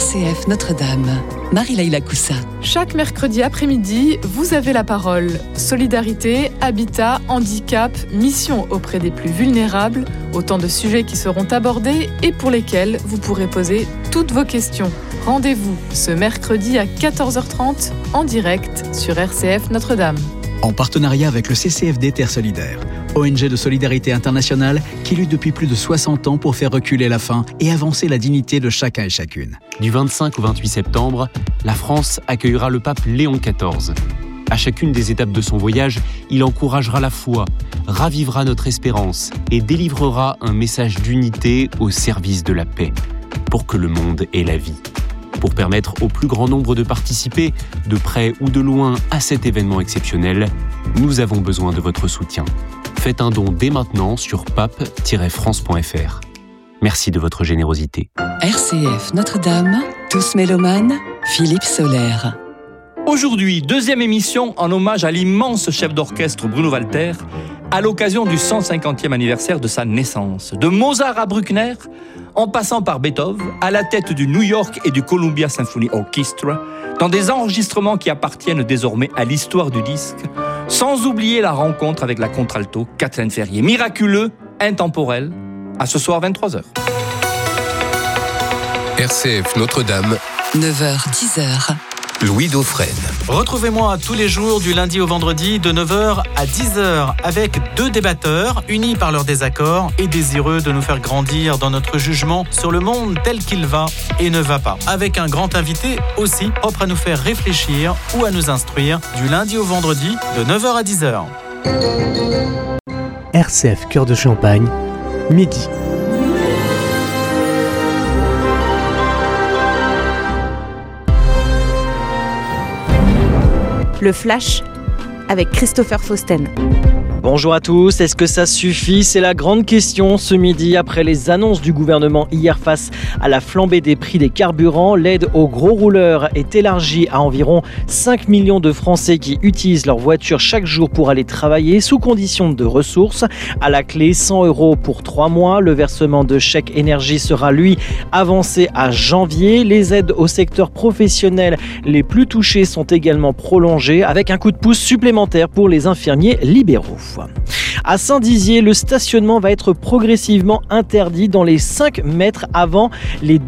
RCF Notre-Dame. Marie-Laïla Coussa. Chaque mercredi après-midi, vous avez la parole. Solidarité, habitat, handicap, mission auprès des plus vulnérables, autant de sujets qui seront abordés et pour lesquels vous pourrez poser toutes vos questions. Rendez-vous ce mercredi à 14h30 en direct sur RCF Notre-Dame. En partenariat avec le CCFD Terre Solidaire, ONG de solidarité internationale qui lutte depuis plus de 60 ans pour faire reculer la faim et avancer la dignité de chacun et chacune. Du 25 au 28 septembre, la France accueillera le pape Léon XIV. À chacune des étapes de son voyage, il encouragera la foi, ravivera notre espérance et délivrera un message d'unité au service de la paix, pour que le monde ait la vie. Pour permettre au plus grand nombre de participer, de près ou de loin, à cet événement exceptionnel, nous avons besoin de votre soutien. Faites un don dès maintenant sur pape-france.fr. Merci de votre générosité. RCF Notre-Dame, tous mélomanes, Philippe Soler. Aujourd'hui, deuxième émission en hommage à l'immense chef d'orchestre Bruno Walter, à l'occasion du 150e anniversaire de sa naissance. De Mozart à Bruckner, en passant par Beethoven, à la tête du New York et du Columbia Symphony Orchestra, dans des enregistrements qui appartiennent désormais à l'histoire du disque, sans oublier la rencontre avec la contralto Kathleen Ferrier. Miraculeux, intemporel, à ce soir 23h. RCF Notre-Dame, 9h-10h. Louis Dauphren. Retrouvez-moi tous les jours du lundi au vendredi de 9h à 10h avec deux débatteurs unis par leurs désaccords et désireux de nous faire grandir dans notre jugement sur le monde tel qu'il va et ne va pas. Avec un grand invité aussi propre à nous faire réfléchir ou à nous instruire du lundi au vendredi de 9h à 10h. RCF Cœur de Champagne, midi. Le Flash avec Christopher Fausten. Bonjour à tous, est-ce que ça suffit ? C'est la grande question ce midi après les annonces du gouvernement hier face à la flambée des prix des carburants. L'aide aux gros rouleurs est élargie à environ 5 millions de Français qui utilisent leur voiture chaque jour pour aller travailler sous condition de ressources. À la clé, 100 € pour 3 mois. Le versement de chèque énergie sera lui avancé à janvier. Les aides au secteur professionnel les plus touchés sont également prolongées avec un coup de pouce supplémentaire pour les infirmiers libéraux. À Saint-Dizier, le stationnement va être progressivement interdit dans les 5 mètres avant les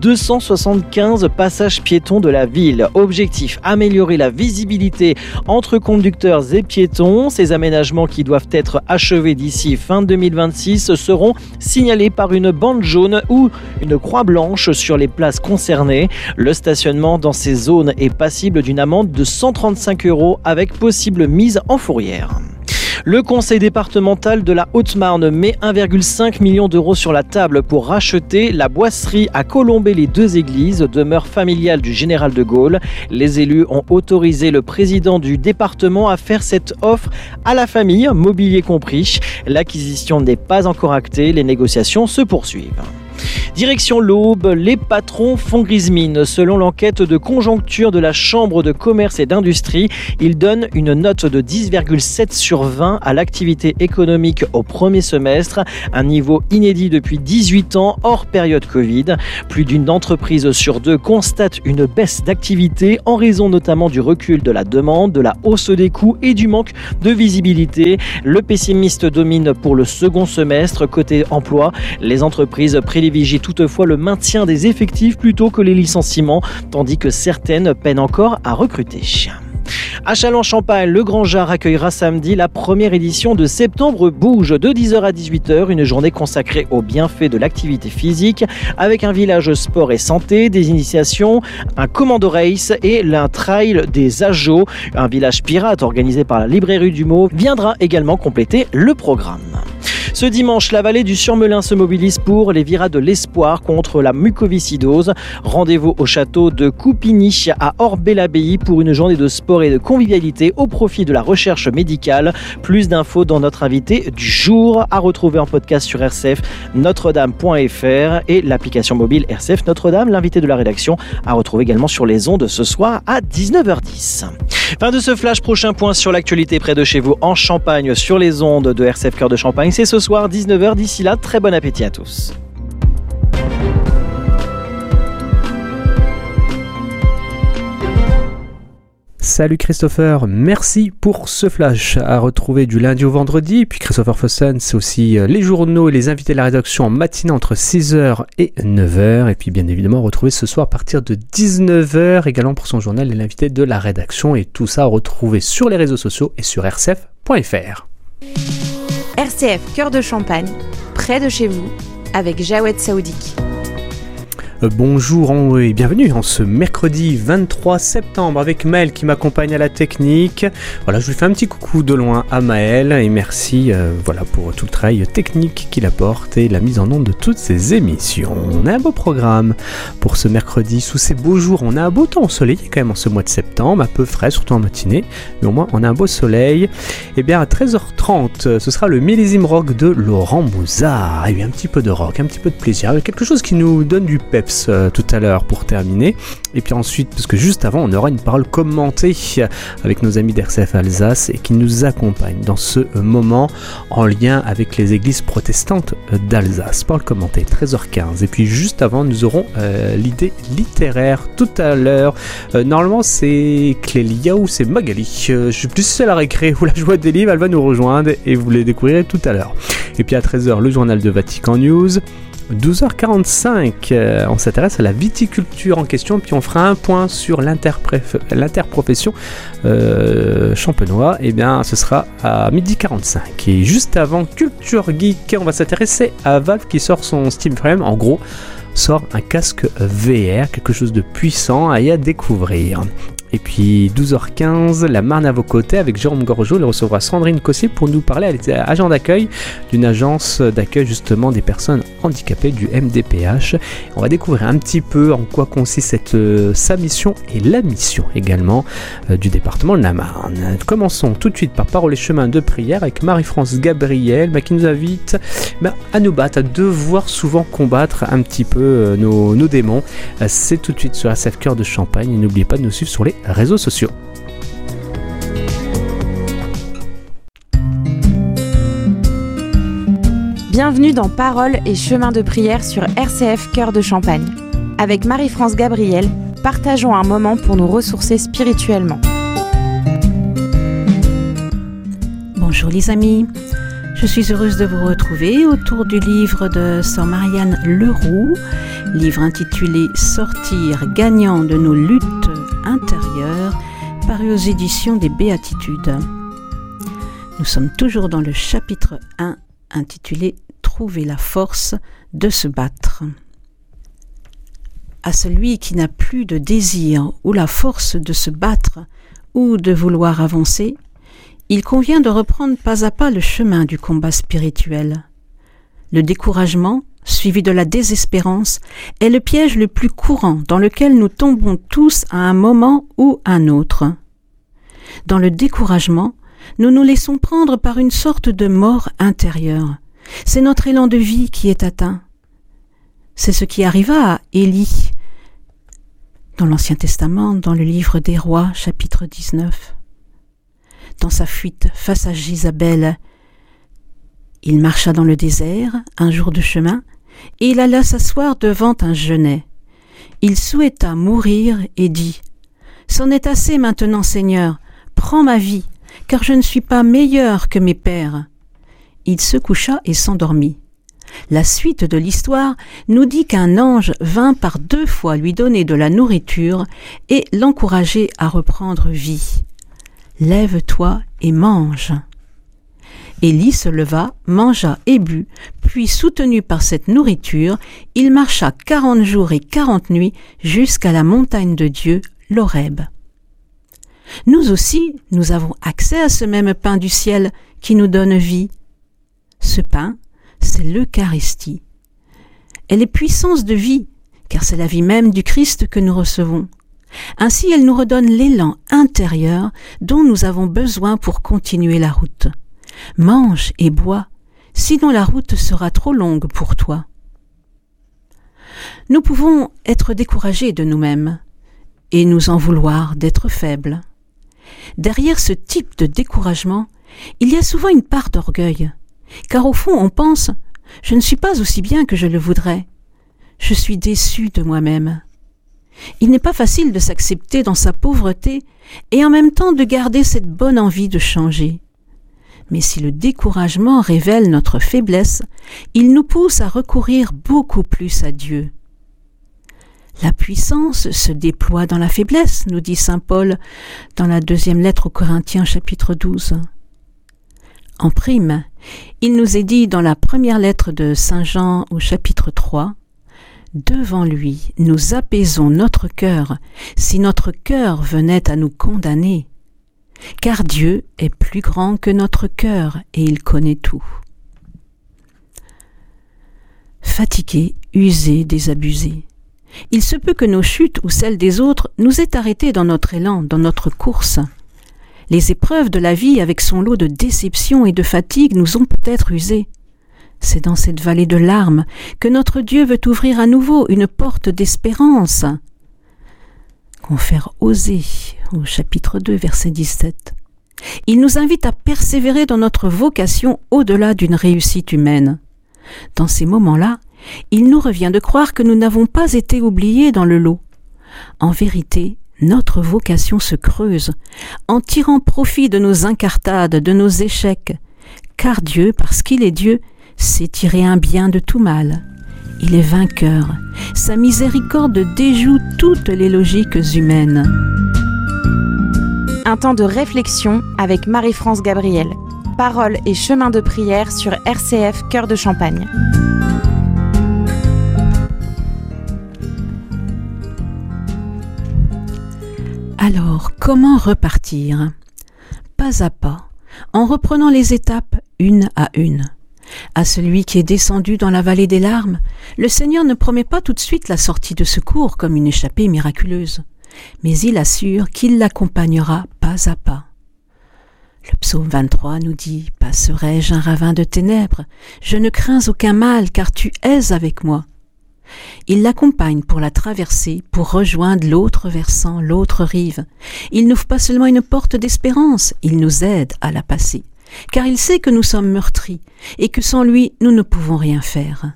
275 passages piétons de la ville. Objectif, améliorer la visibilité entre conducteurs et piétons. Ces aménagements qui doivent être achevés d'ici fin 2026 seront signalés par une bande jaune ou une croix blanche sur les places concernées. Le stationnement dans ces zones est passible d'une amende de 135 € avec possible mise en fourrière. Le conseil départemental de la Haute-Marne met 1,5 million d'euros sur la table pour racheter la boisserie à Colombey-les-Deux-Églises, demeure familiale du général de Gaulle. Les élus ont autorisé le président du département à faire cette offre à la famille, mobilier compris. L'acquisition n'est pas encore actée, les négociations se poursuivent. Direction l'Aube, les patrons font grise mine. Selon l'enquête de conjoncture de la Chambre de commerce et d'industrie, ils donnent une note de 10,7 sur 20 à l'activité économique au premier semestre, un niveau inédit depuis 18 ans hors période Covid. Plus d'une entreprise sur deux constate une baisse d'activité en raison notamment du recul de la demande, de la hausse des coûts et du manque de visibilité. Le pessimiste domine pour le second semestre. Côté emploi, les entreprises privilégient toutefois le maintien des effectifs plutôt que les licenciements, tandis que certaines peinent encore à recruter. À Châlons-Champagne, le Grand Jar accueillera samedi la première édition de Septembre Bouge de 10h à 18h, une journée consacrée aux bienfaits de l'activité physique avec un village sport et santé, des initiations, un commando race et un trail des Ajots. Un village pirate organisé par la librairie du Mot viendra également compléter le programme. Ce dimanche, la vallée du Surmelin se mobilise pour les virades de l'espoir contre la mucoviscidose. Rendez-vous au château de Coupigny à Orbey-l'Abbaye pour une journée de sport et de convivialité au profit de la recherche médicale. Plus d'infos dans notre invité du jour à retrouver en podcast sur rcf notre-dame.fr et l'application mobile RCF Notre-Dame. L'invité de la rédaction à retrouver également sur les ondes ce soir à 19h10. Fin de ce flash, prochain point sur l'actualité près de chez vous en Champagne sur les ondes de RCF Cœur de Champagne. C'est ce soir 19h. D'ici là, très bon appétit à tous. Salut Christopher, merci pour ce flash à retrouver du lundi au vendredi. Puis Christopher Fossen, c'est aussi les journaux et les invités de la rédaction en matinée entre 6h et 9h. Et puis bien évidemment retrouver ce soir à partir de 19h également pour son journal et l'invité de la rédaction. Et tout ça à retrouver sur les réseaux sociaux et sur rcf.fr. RCF Cœur de Champagne, près de chez vous, avec Jawed Saoudik. Bonjour et bienvenue en ce mercredi 23 septembre avec Maël qui m'accompagne à la technique. Voilà, je lui fais un petit coucou de loin à Maël et merci pour tout le travail technique qu'il apporte et la mise en onde de toutes ces émissions. On a un beau programme pour ce mercredi sous ces beaux jours. On a un beau temps ensoleillé quand même en ce mois de septembre, un peu frais surtout en matinée, mais au moins on a un beau soleil. Et bien à 13h30, ce sera le millésime rock de Laurent Mouzard. Et bien un petit peu de rock, un petit peu de plaisir, quelque chose qui nous donne du peps tout à l'heure pour terminer. Et puis ensuite, parce que juste avant, on aura une parole commentée avec nos amis d'RCF Alsace et qui nous accompagnent dans ce moment en lien avec les églises protestantes d'Alsace. Parole commentée, 13h15. Et puis juste avant, nous aurons l'idée littéraire tout à l'heure. Normalement, c'est Clélia ou c'est Magali. Je suis plus seul à récré ou la joie des livres. Elle va nous rejoindre et vous les découvrirez tout à l'heure. Et puis à 13h, le journal de Vatican News. 12h45, on s'intéresse à la viticulture en question, puis on fera un point sur l'interprofession champenois. Et bien, ce sera à 12h45. Et juste avant Culture Geek, on va s'intéresser à Valve qui sort son Steam Frame. En gros, sort un casque VR, quelque chose de puissant à y découvrir. Et puis 12h15, la Marne à vos côtés avec Jérôme Gorgeau. Il recevra Sandrine Cossier pour nous parler. Elle est agent d'accueil d'une agence d'accueil justement des personnes handicapées du MDPH. On va découvrir un petit peu en quoi consiste sa mission et la mission également du département de la Marne. Commençons tout de suite par Paroles et chemins de prière avec Marie-France Gabriel qui nous invite à nous battre, à devoir souvent combattre un petit peu nos démons. C'est tout de suite sur RCF Cœur de Champagne et n'oubliez pas de nous suivre sur les réseaux sociaux. Bienvenue dans Paroles et chemins de prière sur RCF Cœur de Champagne. Avec Marie-France Gabriel, partageons un moment pour nous ressourcer spirituellement. Bonjour les amis, je suis heureuse de vous retrouver autour du livre de Sœur Marianne Leroux, livre intitulé « Sortir gagnant de nos luttes intérieures », paru aux éditions des Béatitudes. Nous sommes toujours dans le chapitre 1, intitulé « Trouver la force de se battre ». À celui qui n'a plus de désir ou la force de se battre ou de vouloir avancer, il convient de reprendre pas à pas le chemin du combat spirituel. Le découragement, suivi de la désespérance, est le piège le plus courant dans lequel nous tombons tous à un moment ou un autre. Dans le découragement, nous nous laissons prendre par une sorte de mort intérieure. C'est notre élan de vie qui est atteint. C'est ce qui arriva à Élie dans l'Ancien Testament, dans le livre des Rois, chapitre 19. Dans sa fuite face à Jézabel, il marcha dans le désert, un jour de chemin, et il alla s'asseoir devant un genêt. Il souhaita mourir et dit « C'en est assez maintenant, Seigneur, prends ma vie, car je ne suis pas meilleur que mes pères. » Il se coucha et s'endormit. La suite de l'histoire nous dit qu'un ange vint par 2 fois lui donner de la nourriture et l'encourager à reprendre vie. « Lève-toi et mange. » Élie se leva, mangea et but, puis soutenu par cette nourriture, il marcha 40 jours et 40 nuits jusqu'à la montagne de Dieu, l'Horeb. Nous aussi, nous avons accès à ce même pain du ciel qui nous donne vie. Ce pain, c'est l'Eucharistie. Elle est puissance de vie, car c'est la vie même du Christ que nous recevons. Ainsi, elle nous redonne l'élan intérieur dont nous avons besoin pour continuer la route. Mange et bois, sinon la route sera trop longue pour toi. Nous pouvons être découragés de nous-mêmes et nous en vouloir d'être faibles. Derrière ce type de découragement, il y a souvent une part d'orgueil, car au fond on pense « je ne suis pas aussi bien que je le voudrais, je suis déçu de moi-même ». Il n'est pas facile de s'accepter dans sa pauvreté et en même temps de garder cette bonne envie de changer. Mais si le découragement révèle notre faiblesse, il nous pousse à recourir beaucoup plus à Dieu. La puissance se déploie dans la faiblesse, nous dit saint Paul dans la 2e lettre aux Corinthiens chapitre 12. En prime, il nous est dit dans la première lettre de saint Jean au chapitre 3, « Devant lui, nous apaisons notre cœur, si notre cœur venait à nous condamner. Car Dieu est plus grand que notre cœur et il connaît tout. » Fatigués, usés, désabusés. Il se peut que nos chutes ou celles des autres nous aient arrêtés dans notre élan, dans notre course. Les épreuves de la vie avec son lot de déceptions et de fatigue nous ont peut-être usés. C'est dans cette vallée de larmes que notre Dieu veut ouvrir à nouveau une porte d'espérance. Confère Osée au chapitre 2, verset 17. Il nous invite à persévérer dans notre vocation au-delà d'une réussite humaine. Dans ces moments-là, il nous revient de croire que nous n'avons pas été oubliés dans le lot. En vérité, notre vocation se creuse en tirant profit de nos incartades, de nos échecs, car Dieu, parce qu'il est Dieu, sait tirer un bien de tout mal. Il est vainqueur. Sa miséricorde déjoue toutes les logiques humaines. Un temps de réflexion avec Marie-France Gabriel. Paroles et chemin de prière sur RCF Cœur de Champagne. Alors, comment repartir ? Pas à pas, en reprenant les étapes une à une. À celui qui est descendu dans la vallée des larmes, le Seigneur ne promet pas tout de suite la sortie de secours comme une échappée miraculeuse, mais il assure qu'il l'accompagnera pas à pas. Le psaume 23 nous dit « Passerai-je un ravin de ténèbres ? Je ne crains aucun mal, car tu es avec moi. » Il l'accompagne pour la traverser, pour rejoindre l'autre versant, l'autre rive. Il n'ouvre pas seulement une porte d'espérance, il nous aide à la passer, car il sait que nous sommes meurtris et que sans lui, nous ne pouvons rien faire.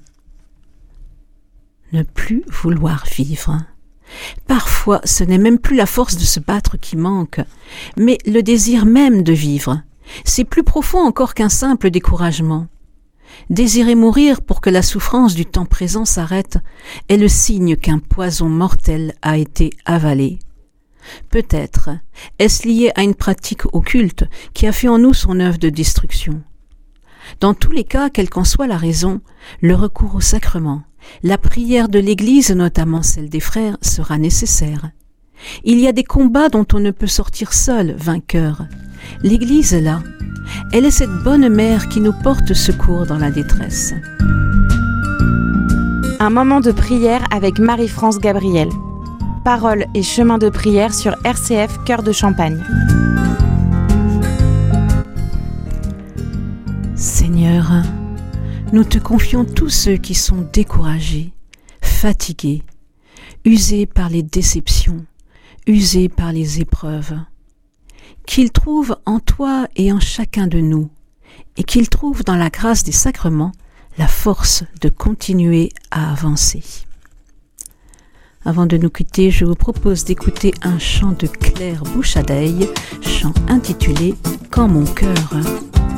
Ne plus vouloir vivre. Parfois, ce n'est même plus la force de se battre qui manque, mais le désir même de vivre. C'est plus profond encore qu'un simple découragement. Désirer mourir pour que la souffrance du temps présent s'arrête est le signe qu'un poison mortel a été avalé. Peut-être est-ce lié à une pratique occulte qui a fait en nous son œuvre de destruction. Dans tous les cas, quelle qu'en soit la raison, le recours au sacrement, la prière de l'Église, notamment celle des frères, sera nécessaire. Il y a des combats dont on ne peut sortir seul, vainqueur. L'Église est là. Elle est cette bonne mère qui nous porte secours dans la détresse. Un moment de prière avec Marie-France Gabriel. Paroles et chemin de prière sur RCF Cœur de Champagne. Seigneur, nous te confions tous ceux qui sont découragés, fatigués, usés par les déceptions, usés par les épreuves. Qu'ils trouvent en toi et en chacun de nous, et qu'ils trouvent dans la grâce des sacrements la force de continuer à avancer. Avant de nous quitter, je vous propose d'écouter un chant de Claire Bouchadeille, chant intitulé « Quand mon cœur ».